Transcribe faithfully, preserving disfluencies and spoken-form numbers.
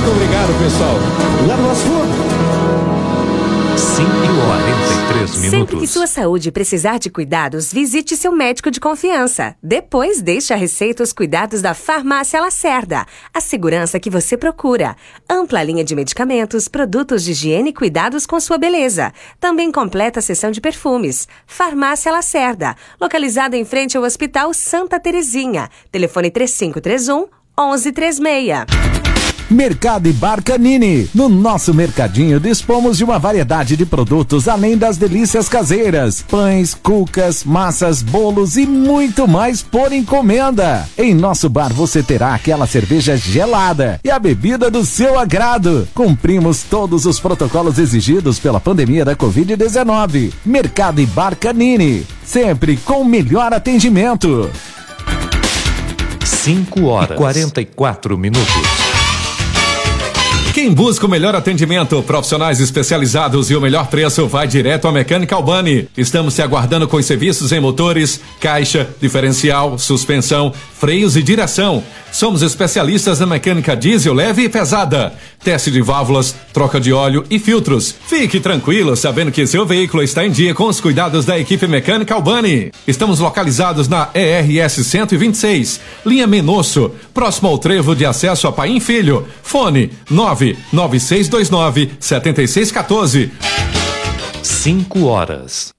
Muito obrigado, pessoal. Lá no nosso cinco e quarenta e três minutos. Sempre que sua saúde precisar de cuidados, visite seu médico de confiança. Depois, deixe a receita os cuidados da Farmácia Lacerda. A segurança que você procura. Ampla linha de medicamentos, produtos de higiene e cuidados com sua beleza. Também completa a seção de perfumes. Farmácia Lacerda, localizada em frente ao Hospital Santa Terezinha. Telefone três cinco três um, um um três seis. Mercado e Bar Canini. No nosso mercadinho dispomos de uma variedade de produtos além das delícias caseiras, pães, cucas, massas, bolos e muito mais por encomenda. Em nosso bar você terá aquela cerveja gelada e a bebida do seu agrado. Cumprimos todos os protocolos exigidos pela pandemia da covid dezenove. Mercado e Bar Canini, sempre com o melhor atendimento. cinco horas e quarenta e quatro minutos. Quem busca o melhor atendimento, profissionais especializados e o melhor preço vai direto à Mecânica Albani. Estamos te aguardando com os serviços em motores, caixa, diferencial, suspensão, freios e direção. Somos especialistas na mecânica diesel leve e pesada, teste de válvulas, troca de óleo e filtros. Fique tranquilo sabendo que seu veículo está em dia com os cuidados da equipe Mecânica Albani. Estamos localizados na E R S cento e vinte e seis, linha Menosso, próximo ao trevo de acesso a Paim Filho. Fone nove nove seis dois nove sete seis um quatro. cinco horas